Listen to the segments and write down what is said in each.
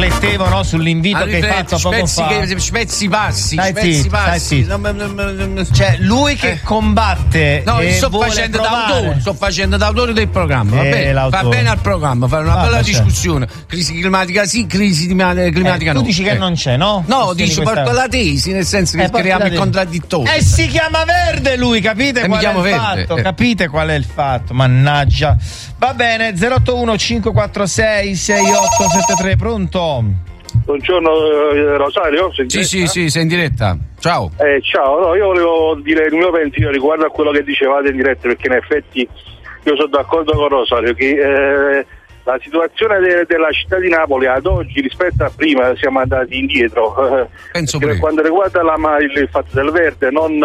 riflettevo, no, sull'invito che hai fatto poco fa. Spezzi passi. Sì. Cioè, lui che combatte. No, sto facendo d'autore del programma. Va bene al programma, fare una bella discussione. Crisi climatica sì, crisi climatica no. Tu dici che non c'è, no? No, dici porto la tesi, nel senso che creiamo il contraddittorio. E si chiama Verde lui, capite qual è il fatto? Capite qual è il fatto? Mannaggia. Va bene, 081 546 6873, pronto? Buongiorno Rosario? Sì, sei in diretta. Ciao. Ciao, no, io volevo dire il mio pensiero riguardo a quello che dicevate in diretta, perché in effetti io sono d'accordo con Rosario che la situazione della città di Napoli ad oggi rispetto a prima siamo andati indietro. Penso per quanto riguarda il fatto del verde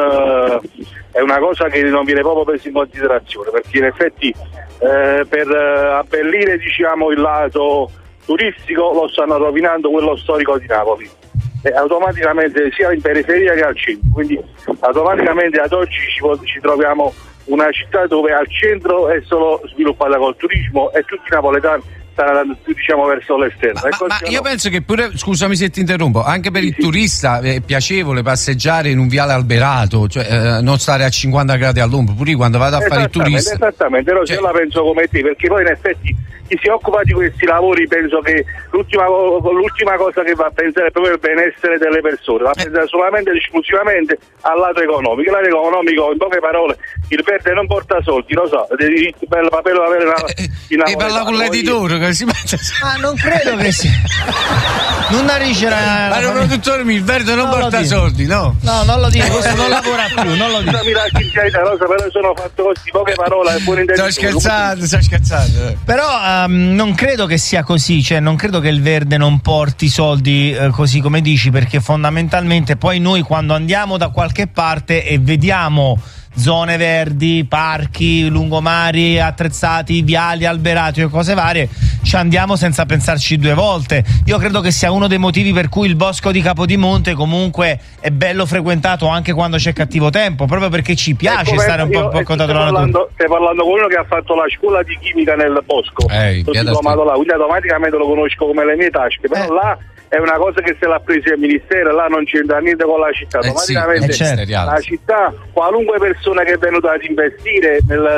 è una cosa che non viene proprio presa in considerazione, perché in effetti per abbellire diciamo il lato turistico lo stanno rovinando quello storico di Napoli, automaticamente sia in periferia che al centro, quindi automaticamente ad oggi ci troviamo una città dove al centro è solo sviluppata col turismo e tutti i napoletani stanno andando più diciamo verso l'esterno. Ma io penso che pure, scusami se ti interrompo, anche per il turista è piacevole passeggiare in un viale alberato, cioè non stare a 50 gradi all'ombra, pure io quando vado a fare il turista. Esattamente, io la penso come te, perché poi in effetti chi si occupa di questi lavori penso che l'ultima cosa che va a pensare è proprio il benessere delle persone, va a pensare solamente ed esclusivamente al lato economico. Il lato economico, in poche parole, il verde non porta soldi, lo so, il bello papello da avere e parla con l'editore che si mette. Ma non credo che sia. Non dice ma il produttore il verde non porta soldi, no? No, non lo dico, questo non lavora più, non lo dico. Però sono fatto così, poche parole e buon intenditore. Sto scherzando. Però non credo che sia così, cioè non credo che il verde non porti soldi così come dici, perché fondamentalmente poi noi quando andiamo da qualche parte e vediamo zone verdi, parchi, lungomari attrezzati, viali alberati e cose varie, ci andiamo senza pensarci due volte. Io credo che sia uno dei motivi per cui il bosco di Capodimonte comunque è bello frequentato anche quando c'è cattivo tempo, proprio perché ci piace stare un po' a contatto con la natura. Stai parlando con uno che ha fatto la scuola di chimica nel bosco, diplomato là, quindi automaticamente lo conosco come le mie tasche, però là è una cosa che se l'ha presa il ministero, là non c'entra niente con la città, automaticamente la città, qualunque persona che è venuta ad investire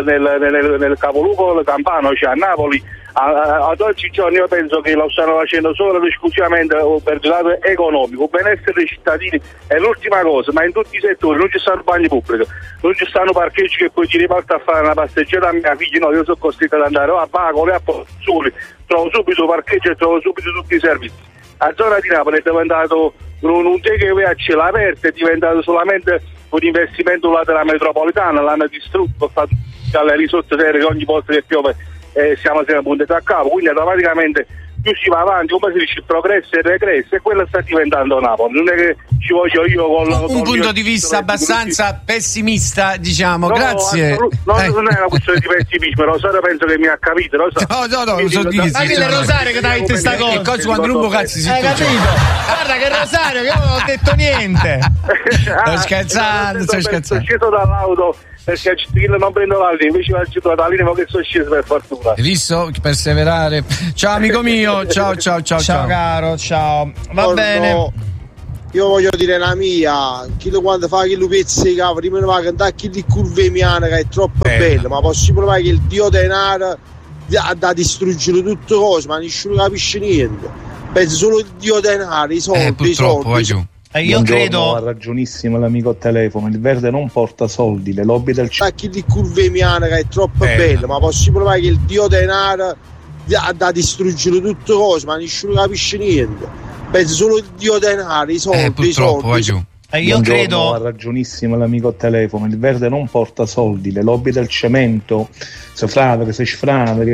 nel capoluogo campano, cioè a Napoli, ad oggi giorni io penso che lo stanno facendo solo ed esclusivamente per il lato economico. Il benessere dei cittadini è l'ultima cosa, ma in tutti i settori non ci stanno bagni pubblici, non ci stanno parcheggi che poi ti riporta a fare una passeggiata a mia figlia, no, io sono costretto ad andare a Bacoli, a Pozzuoli, trovo subito parcheggio e trovo subito tutti i servizi. La zona di Napoli è diventato un takeaway a cielo aperto, è diventato solamente un investimento lato della metropolitana, l'hanno distrutto, ha fatto dalle risorse serie che ogni volta che piove siamo sempre puntati a capo, quindi automaticamente più si va avanti, come si dice, il progresso e il regresso, e quello sta diventando Napoli. Non è che ci voglio io con un punto di vista abbastanza pessimista, diciamo. Grazie. Non è una questione di pessimismo, Rosario penso che mi ha capito. No, lo so dire. Ma che è Rosario che dai questa cosa? Che cosa quando non cazzo si capito? Guarda che Rosario, che io non ho detto niente. Sto scherzando. Sono sceso dall'auto perché non prendo la linea, invece vado dalla linea, ma che sono sceso per fortuna. Hai visto? Perseverare. Ciao amico mio, ciao caro, ciao. Va bene. Io voglio dire la mia, chi quando fa che lo pezzica, prima va a cantare chi di curve miana che è troppo bello, ma posso provare che il dio denaro da distruggere tutte cose, ma nessuno capisce niente. Penso solo il dio denaro, i soldi, purtroppo, vai giù. Io credo ha ragionissimo l'amico al telefono, il verde non porta soldi, le lobby del chi di curve miana che è troppo bello, ma posso provare che il dio denaro da distruggere tutte cose, ma nessuno capisce niente. Penso solo il dio denaro, i soldi, purtroppo, vai giù. Io credo ha ragionissimo l'amico al telefono, il verde non porta soldi, le lobby del cemento si frana, che si sfrana,